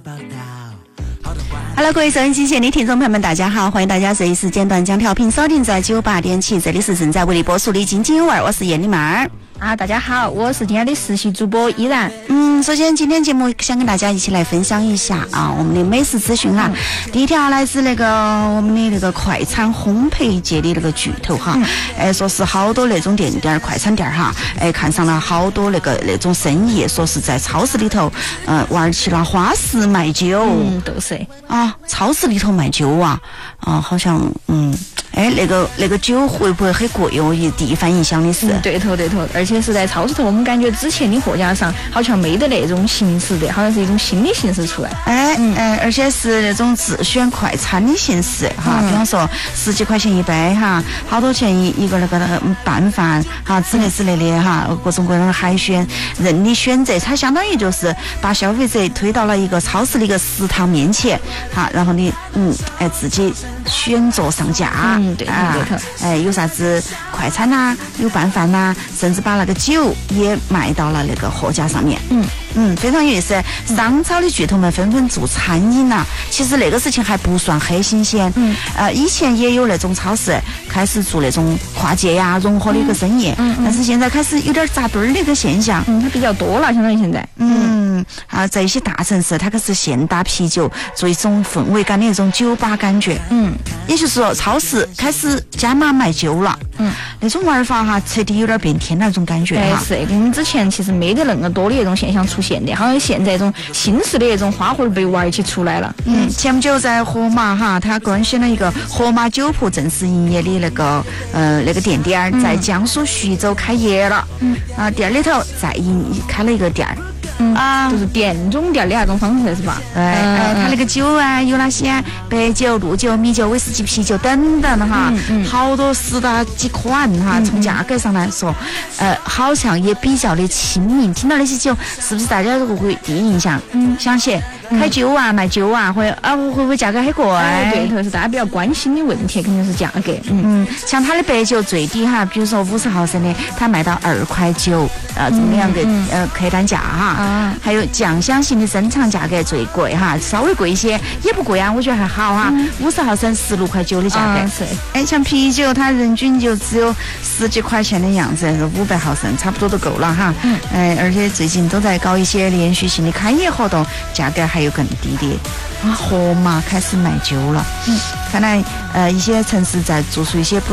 Hello， 各位收音机前的听众朋友们，大家好，欢迎大家这一时间段将调频锁定在98.7，这里是正在为你播出的津津有味，我是燕丽妹儿。 大家好，我是今天的实习主播依然。 首先今天节目想跟大家一起来分享一下我们的美食资讯哈。第一条来自我们的那个快餐烘焙界的那个巨头哈，说是好多那种店快餐店哈，看上了好多那种生意，说是在超市里头玩起了花式卖酒。 都是超市里头卖酒好像那个酒会不会很贵哦？第一反应想的是对头，而且是在超市头，我们感觉之前的货架上好像没得那种形式的，好像是一种新的形式出来。 而且是那种自选快餐的形式哈，比方说10几块钱一杯哈，好多钱一个那个拌饭哈之类的哈，各种各样的海鲜任你选择，它相当于就是把消费者推到了一个超市的一个食堂面前哈，然后你自己选择上架。 对头。 有啥子快餐呐，有拌饭呐，甚至把那个酒也卖到了那个货架上面。非常有意思。商超的巨头们纷纷做餐饮呐，其实那个事情还不算很新鲜。以前也有那种超市开始做那种跨界呀、融合的一个生意，但是现在开始有点扎堆儿的一个现象。 它比较多了，相当于现在。 在一些大城市，它开始现打啤酒，做一种氛围感的一种酒吧感觉。也就是说，超市开始加码卖酒了。那种玩法哈，彻底有点变天那种感觉哈。 是，我们之前其实没得那么多的那种现象出现的，好像现在这种新式的那种花活被玩起出来了。 前不久在盒马哈，它更新了一个盒马酒铺正式营业的那个店在江苏徐州开业了。店里头再开了一个店。 就是店中店的那种方式是吧？ 它那个酒有哪些白酒、绿酒、米酒、威士忌、啤酒等等哈，好多10大几款哈。从价格上来说，好像也比较的亲民。听到那些酒，是不是大家会第一印象想起开酒卖酒会不会价格很贵？ 对头，是大家比较关心的问题，肯定是价格。 像它的白酒最低哈，比如说50毫升的，它卖到2.9块，这么样的客单价哈。还有酱香型的珍藏价格最贵哈，稍微贵一些也不贵我觉得还好哈，50毫升16.9块的价格。像啤酒它人均就只有10几块钱的样子，500毫升差不多都够了哈。而且最近都在搞一些连续性的开业活动，价格还有更低的。盒马开始卖酒了。看来一些城市在做出一些不